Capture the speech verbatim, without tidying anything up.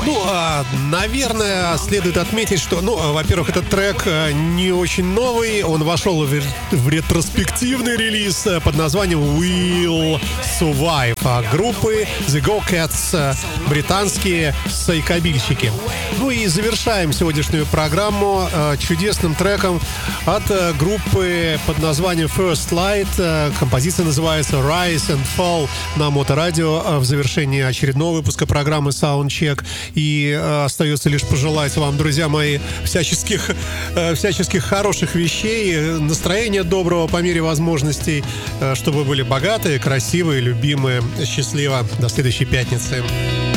Ну, а, наверное, следует отметить, что, ну, во-первых, этот трек не очень новый. Он вошел в, в ретроспективный релиз под названием Will Survive группы The Go Cats, британские сайкобильщики. Ну и завершаем сегодняшнюю программу чудесным треком от группы под названием First Light. Композиция называется Rise and Fall на Моторадио в завершении очередного выпуска программы Soundcheck. И остается лишь пожелать вам, друзья мои, всяческих, всяческих хороших вещей, настроения доброго по мере возможностей, чтобы вы были богатые, красивые, любимые. Счастливо. До следующей пятницы.